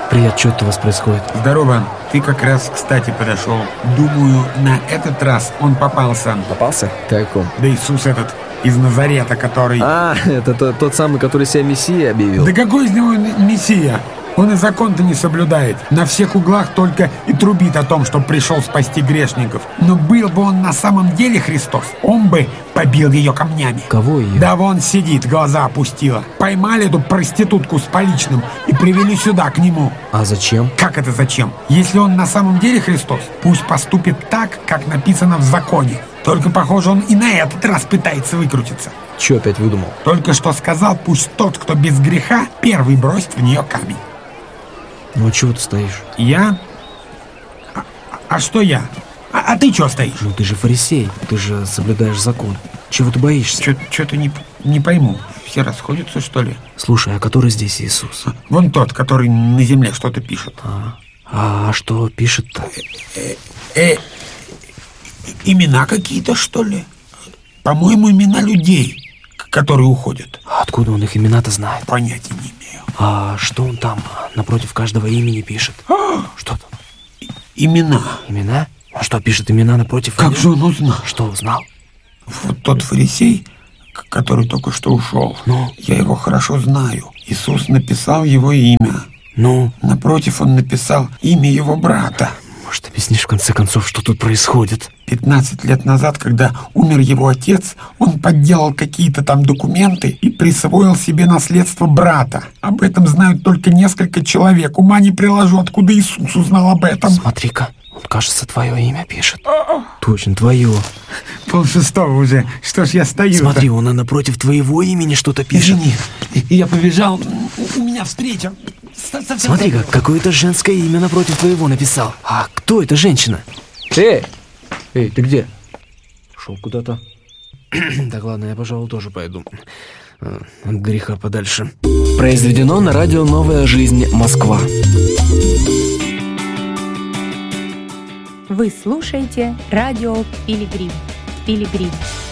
Привет, что тут у вас происходит? Здорово, ты как раз кстати подошел. Думаю, на этот раз он попался. Попался? Ты о ком? Да Иисус этот из Назарета, который... Это тот самый, который себя мессией объявил? Да какой из него мессия? Он и закон-то не соблюдает. На всех углах только и трубит о том, что пришел спасти грешников. Но был бы он на самом деле Христос, он бы побил ее камнями. Кого ее? Да вон сидит, глаза опустила. Поймали эту проститутку с поличным и привели сюда, к нему. А зачем? Как это зачем? Если он на самом деле Христос, пусть поступит так, как написано в законе. Только, похоже, он и на этот раз пытается выкрутиться. Че опять выдумал? Только что сказал, пусть тот, кто без греха, первый бросит в нее камень. Ну, чего ты стоишь? Я? А что я? А ты чего стоишь? Ну, ты же фарисей, ты же соблюдаешь закон. Чего ты боишься? Что-то не пойму. Все расходятся, что ли? Слушай, а который здесь Иисус? Вон тот, который на земле что-то пишет. А что пишет-то? Имена какие-то, что ли? По-моему, имена людей, которые уходят. А откуда он их имена-то знает? Понятия не имею. А что он там напротив каждого имени пишет? Что там? Имена. Имена? А что, пишет имена напротив? Как же он узнал? Что узнал? Вот тот фарисей, который только что ушел. Ну? Я его хорошо знаю. Иисус написал его имя. Ну? Напротив он написал имя его брата. Может, объяснишь в конце концов, что тут происходит? 15 лет назад, когда умер его отец, он подделал какие-то там документы и присвоил себе наследство брата. Об этом знают только несколько человек. Ума не приложу, откуда Иисус узнал об этом. Смотри-ка, он, кажется, твое имя пишет. Точно, твое. 5:30 уже. Что ж я стою? Смотри, он и напротив твоего имени что-то пишет. Извини, я побежал. У меня встреча. Смотри-ка, какое-то женское имя напротив твоего написал. А кто эта женщина? Эй, ты где? Шел куда-то. Так, ладно, я, пожалуй, тоже пойду. От греха подальше. Произведено на радио «Новая жизнь. Москва». Вы слушаете радио «Пилигрим». «Пилигрим».